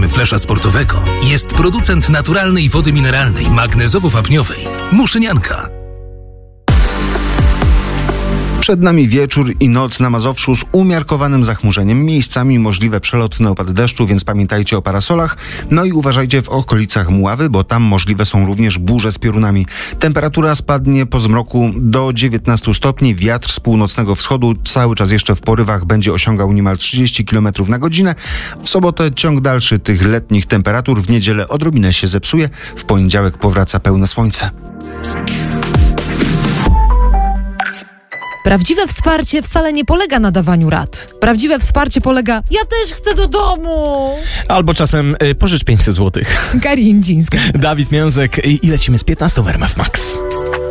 firmy Flesza Sportowego jest producent naturalnej wody mineralnej magnezowo-wapniowej Muszynianka. Przed nami wieczór i noc na Mazowszu z umiarkowanym zachmurzeniem. Miejscami możliwe przelotne opady deszczu, więc pamiętajcie o parasolach. No i uważajcie w okolicach Mławy, bo tam możliwe są również burze z piorunami. Temperatura spadnie po zmroku do 19 stopni. Wiatr z północnego wschodu cały czas jeszcze w porywach będzie osiągał niemal 30 km na godzinę. W sobotę ciąg dalszy tych letnich temperatur. W niedzielę odrobinę się zepsuje. W poniedziałek powraca pełne słońce. Prawdziwe wsparcie wcale nie polega na dawaniu rad. Prawdziwe wsparcie polega: ja też chcę do domu! Albo czasem pożycz 500 zł. Karin Dzińska. Dawid Mięzek i lecimy z 15 w RMF Max.